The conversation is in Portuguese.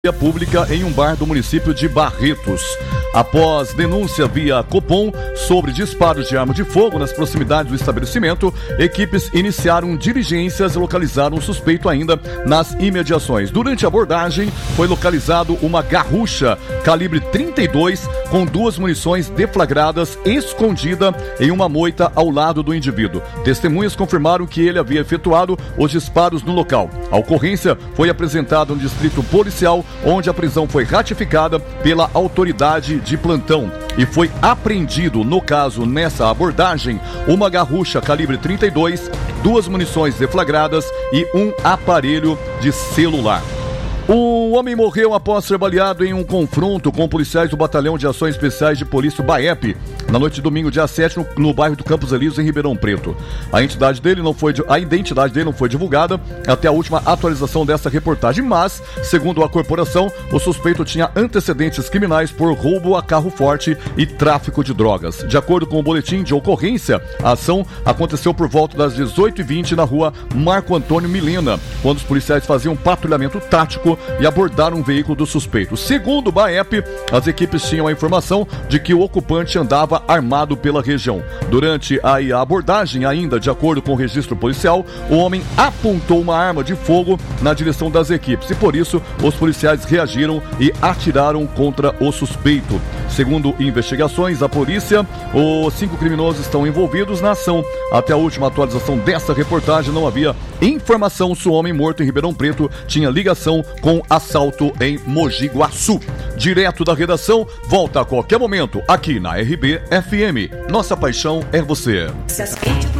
pública em um bar do município de Barretos. Após denúncia via Copom sobre disparos de arma de fogo nas proximidades do estabelecimento, equipes iniciaram diligências e localizaram o suspeito ainda nas imediações. Durante a abordagem, foi localizado uma garrucha calibre 32 com 2 munições deflagradas escondida em uma moita ao lado do indivíduo. Testemunhas confirmaram que ele havia efetuado os disparos no local. A ocorrência foi apresentada no distrito policial, onde a prisão foi ratificada pela autoridade de plantão e foi apreendido, no caso, nessa abordagem, uma garrucha calibre 32, 2 munições deflagradas e um aparelho de celular. O homem morreu após ser baleado em um confronto com policiais do Batalhão de Ações Especiais de Polícia BAEP, na noite de domingo, dia 7, no bairro do Campos Elíseos, em Ribeirão Preto. A identidade dele não foi divulgada até a última atualização dessa reportagem, mas, segundo a corporação, o suspeito tinha antecedentes criminais por roubo a carro forte e tráfico de drogas. De acordo com o boletim de ocorrência, a ação aconteceu por volta das 18h20 na rua Marco Antônio Milena, quando os policiais faziam patrulhamento tático e abordaram um veículo do suspeito. Segundo o BAEP, as equipes tinham a informação de que o ocupante andava armado pela região. Durante a abordagem, ainda de acordo com o registro policial, o homem apontou uma arma de fogo na direção das equipes e por isso os policiais reagiram e atiraram contra o suspeito. Segundo investigações da polícia, os 5 criminosos estão envolvidos na ação. Até a última atualização dessa reportagem não havia informação se o homem morto em Ribeirão Preto tinha ligação com assalto em Mogi Guaçu. Direto da redação, volta a qualquer momento aqui na RB FM. Nossa paixão é você.